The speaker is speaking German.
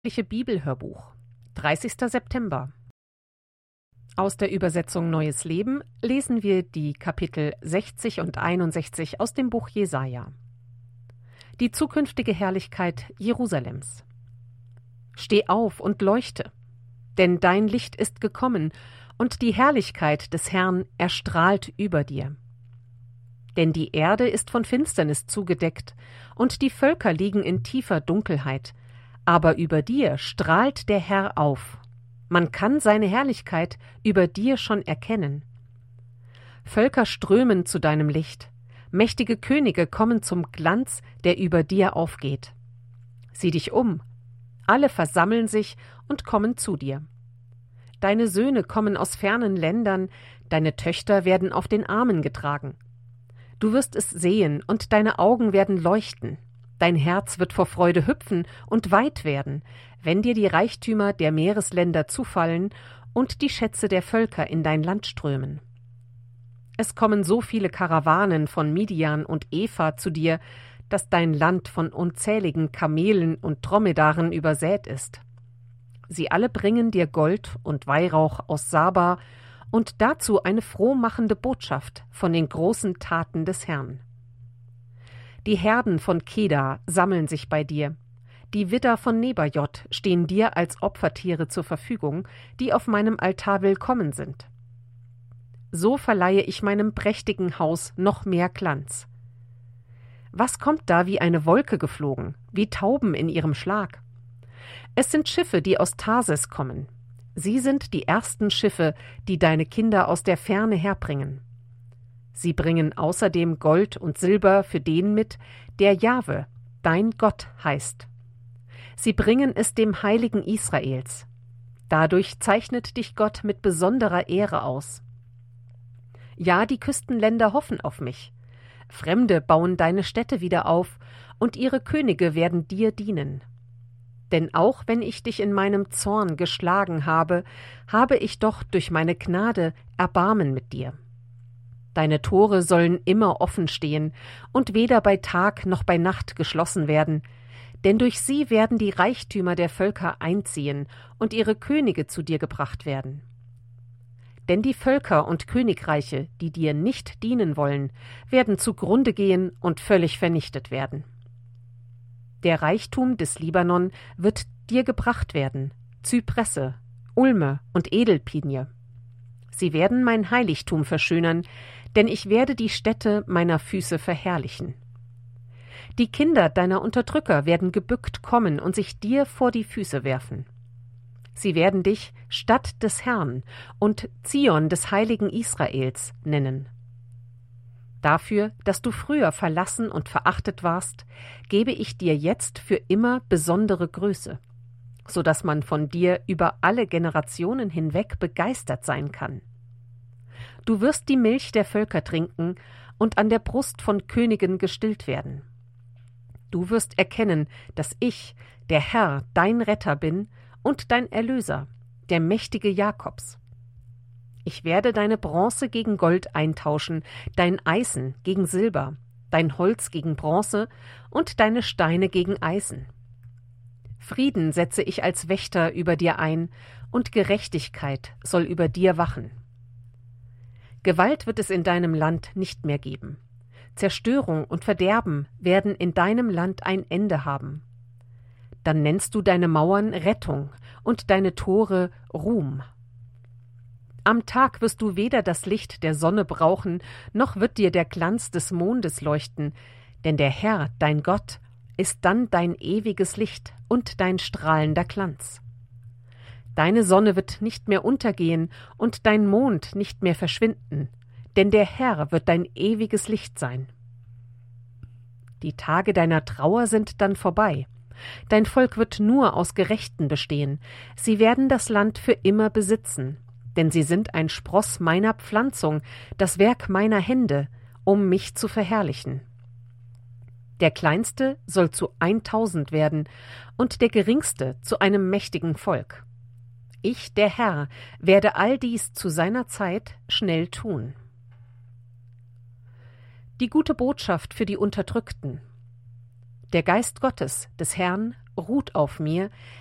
Bibelhörbuch, 30. September. Aus der Übersetzung Neues Leben lesen wir die Kapitel 60 und 61 aus dem Buch Jesaja. Die zukünftige Herrlichkeit Jerusalems. Steh auf und leuchte, denn dein Licht ist gekommen, und die Herrlichkeit des Herrn erstrahlt über dir. Denn die Erde ist von Finsternis zugedeckt, und die Völker liegen in tiefer Dunkelheit, aber über dir strahlt der Herr auf. Man kann seine Herrlichkeit über dir schon erkennen. Völker strömen zu deinem Licht, mächtige Könige kommen zum Glanz, der über dir aufgeht. Sieh dich um, alle versammeln sich und kommen zu dir. Deine Söhne kommen aus fernen Ländern, deine Töchter werden auf den Armen getragen. Du wirst es sehen, und deine Augen werden leuchten. Dein Herz wird vor Freude hüpfen und weit werden, wenn dir die Reichtümer der Meeresländer zufallen und die Schätze der Völker in dein Land strömen. Es kommen so viele Karawanen von Midian und Epha zu dir, dass dein Land von unzähligen Kamelen und Dromedaren übersät ist. Sie alle bringen dir Gold und Weihrauch aus Saba und dazu eine frohmachende Botschaft von den großen Taten des Herrn. Die Herden von Kedar sammeln sich bei dir. Die Widder von Nebajot stehen dir als Opfertiere zur Verfügung, die auf meinem Altar willkommen sind. So verleihe ich meinem prächtigen Haus noch mehr Glanz. Was kommt da wie eine Wolke geflogen, wie Tauben in ihrem Schlag? Es sind Schiffe, die aus Tarsis kommen. Sie sind die ersten Schiffe, die deine Kinder aus der Ferne herbringen. Sie bringen außerdem Gold und Silber für den mit, der Jahwe, dein Gott, heißt. Sie bringen es dem Heiligen Israels. Dadurch zeichnet dich Gott mit besonderer Ehre aus. Ja, die Küstenländer hoffen auf mich. Fremde bauen deine Städte wieder auf, und ihre Könige werden dir dienen. Denn auch wenn ich dich in meinem Zorn geschlagen habe, habe ich doch durch meine Gnade Erbarmen mit dir. Deine Tore sollen immer offen stehen und weder bei Tag noch bei Nacht geschlossen werden, denn durch sie werden die Reichtümer der Völker einziehen und ihre Könige zu dir gebracht werden. Denn die Völker und Königreiche, die dir nicht dienen wollen, werden zugrunde gehen und völlig vernichtet werden. Der Reichtum des Libanon wird dir gebracht werden, Zypresse, Ulme und Edelpinie. Sie werden mein Heiligtum verschönern, denn ich werde die Stätte meiner Füße verherrlichen. Die Kinder deiner Unterdrücker werden gebückt kommen und sich dir vor die Füße werfen. Sie werden dich Stadt des Herrn und Zion des heiligen Israels nennen. Dafür, dass du früher verlassen und verachtet warst, gebe ich dir jetzt für immer besondere Größe, so dass man von dir über alle Generationen hinweg begeistert sein kann. Du wirst die Milch der Völker trinken und an der Brust von Königen gestillt werden. Du wirst erkennen, dass ich, der Herr, dein Retter bin und dein Erlöser, der Mächtige Jakobs. Ich werde deine Bronze gegen Gold eintauschen, dein Eisen gegen Silber, dein Holz gegen Bronze und deine Steine gegen Eisen. Frieden setze ich als Wächter über dir ein, und Gerechtigkeit soll über dir wachen. Gewalt wird es in deinem Land nicht mehr geben. Zerstörung und Verderben werden in deinem Land ein Ende haben. Dann nennst du deine Mauern Rettung und deine Tore Ruhm. Am Tag wirst du weder das Licht der Sonne brauchen, noch wird dir der Glanz des Mondes leuchten, denn der Herr, dein Gott, ist dann dein ewiges Licht und dein strahlender Glanz. Deine Sonne wird nicht mehr untergehen und dein Mond nicht mehr verschwinden, denn der Herr wird dein ewiges Licht sein. Die Tage deiner Trauer sind dann vorbei. Dein Volk wird nur aus Gerechten bestehen. Sie werden das Land für immer besitzen, denn sie sind ein Spross meiner Pflanzung, das Werk meiner Hände, um mich zu verherrlichen. Der Kleinste soll zu 1000 werden und der Geringste zu einem mächtigen Volk. Ich, der Herr, werde all dies zu seiner Zeit schnell tun. Die gute Botschaft für die Unterdrückten. Der Geist Gottes, des Herrn, ruht auf mir,